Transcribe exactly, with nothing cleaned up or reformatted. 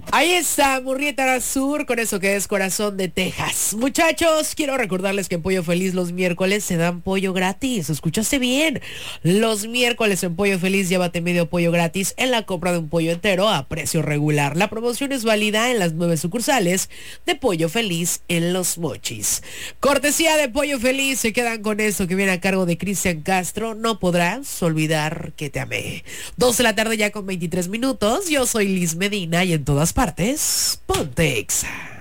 Ahí está, Murrieta Sur, con eso que es Corazón de Texas. Muchachos, quiero recordarles que en Pollo Feliz los miércoles se dan pollo gratis. ¿Escuchaste bien? Los miércoles en Pollo Feliz llévate medio pollo gratis en la compra de un pollo entero a precio regular. La promoción es válida en las nueve sucursales de Pollo Feliz en Los Mochis. Cortesía de Pollo Feliz, se quedan con esto que viene a cargo de Cristian Castro. No podrás olvidar que te amé. Dos de la tarde ya con veintitrés minutos. Yo soy Liz Medina y en todas partes, ponte Exa.